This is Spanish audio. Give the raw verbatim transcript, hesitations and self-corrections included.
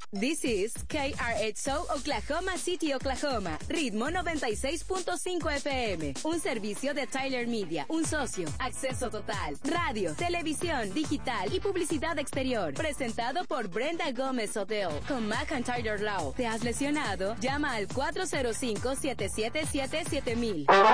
This is K R X O Oklahoma City, Oklahoma. Ritmo noventa y seis punto cinco F M. Un servicio de Tyler Media. Un socio. Acceso total. Radio, televisión, digital y publicidad exterior. Presentado por Brenda Gómez Hotel. Con McIntyre Law. ¿Te has lesionado? Llama al cuatro cero cinco, siete siete siete, siete mil.